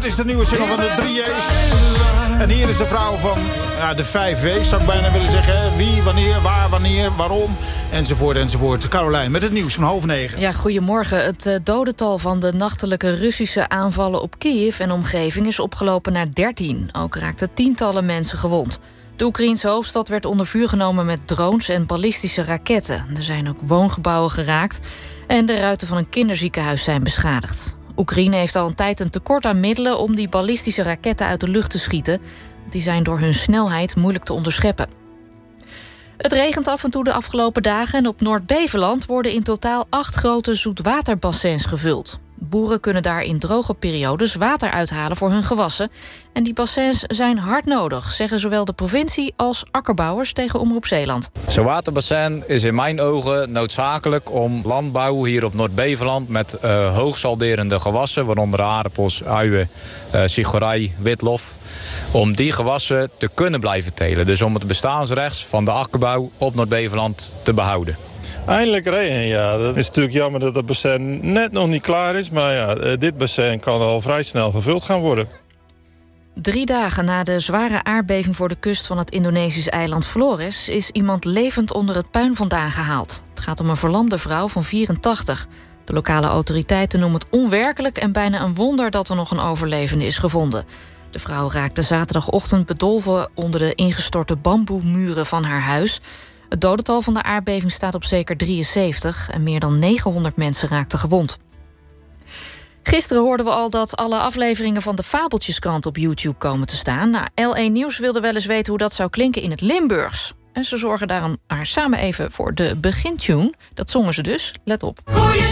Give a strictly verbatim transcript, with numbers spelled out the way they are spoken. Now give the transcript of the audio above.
is de nieuwe single van de drie J's. En hier is de vrouw van ja, de vijf W's, zou ik bijna willen zeggen. Wie, wanneer, waar, wanneer, waarom, enzovoort, enzovoort. Carolijn, met het nieuws van half negen. Ja, goedemorgen. Het uh, dodental van de nachtelijke Russische aanvallen op Kiev en omgeving is opgelopen naar dertien. Ook raakten tientallen mensen gewond. De Oekraïense hoofdstad werd onder vuur genomen met drones en ballistische raketten. Er zijn ook woongebouwen geraakt en de ruiten van een kinderziekenhuis zijn beschadigd. Oekraïne heeft al een tijd een tekort aan middelen om die ballistische raketten uit de lucht te schieten. Die zijn door hun snelheid moeilijk te onderscheppen. Het regent af en toe de afgelopen dagen en op Noord-Beveland worden in totaal acht grote zoetwaterbassins gevuld. Boeren kunnen daar in droge periodes water uithalen voor hun gewassen. En die bassins zijn hard nodig, zeggen zowel de provincie als akkerbouwers tegen Omroep Zeeland. Zo'n waterbassin is in mijn ogen noodzakelijk om landbouw hier op Noord-Beveland met uh, hoogsalderende gewassen, waaronder aardappels, uien, uh, sigorij, witlof, om die gewassen te kunnen blijven telen. Dus om het bestaansrecht van de akkerbouw op Noord-Beveland te behouden. Eindelijk regen, ja. Dat is natuurlijk jammer dat het bassin net nog niet klaar is. Maar ja, dit bassin kan al vrij snel gevuld gaan worden. Drie dagen na de zware aardbeving voor de kust van het Indonesische eiland Flores is iemand levend onder het puin vandaan gehaald. Het gaat om een verlamde vrouw van vierentachtig. De lokale autoriteiten noemen het onwerkelijk en bijna een wonder dat er nog een overlevende is gevonden. De vrouw raakte zaterdagochtend bedolven onder de ingestorte bamboemuren van haar huis. Het dodental van de aardbeving staat op zeker drieënzeventig... en meer dan negenhonderd mensen raakten gewond. Gisteren hoorden we al dat alle afleveringen van de Fabeltjeskrant op YouTube komen te staan. Nou, L één Nieuws wilde wel eens weten hoe dat zou klinken in het Limburgs. En ze zorgen daarom maar samen even voor de begintune. Dat zongen ze dus. Let op.